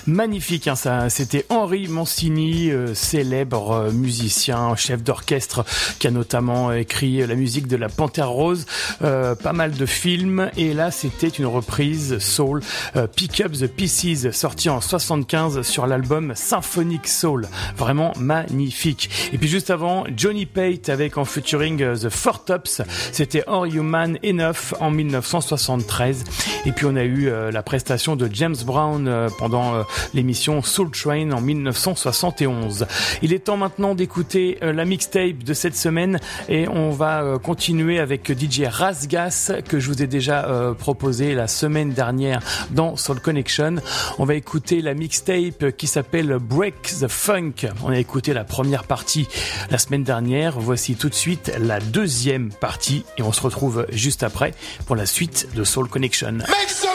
Magnifique, hein, ça. C'était Henry Mancini, célèbre musicien, chef d'orchestre, qui a notamment écrit la musique de La Panthère Rose, pas mal de films. Et là, c'était une reprise soul, Pick Up the Pieces, sorti en 75 sur l'album Symphonic Soul. Vraiment magnifique. Et puis juste avant, Johnny Pate avec en featuring The Four Tops. C'était Are You Man Enough en 1973. Et puis on a eu la prestation de James Brown pendant l'émission Soul Train en 1971. Il est temps maintenant d'écouter la mixtape de cette semaine et on va continuer avec DJ Rasgas que je vous ai déjà proposé la semaine dernière dans Soul Connection. On va écouter la mixtape qui s'appelle Break the Funk. On a écouté la première partie la semaine dernière. Voici tout de suite la deuxième partie et on se retrouve juste après pour la suite de Soul Connection. Make